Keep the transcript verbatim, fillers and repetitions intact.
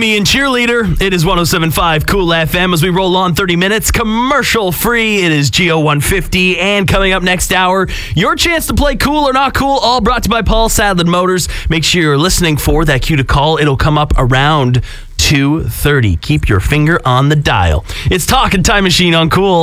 Bohemian Cheerleader. It is one oh seven point five Cool F M as we roll on thirty minutes commercial free. It is G O one fifty, and coming up next hour, your chance to play Cool or Not Cool, all brought to you by Paul Sadlin Motors. Make sure you're listening for that cue to call. It'll come up around two thirty. Keep your finger on the dial. It's Talking Time Machine on Cool.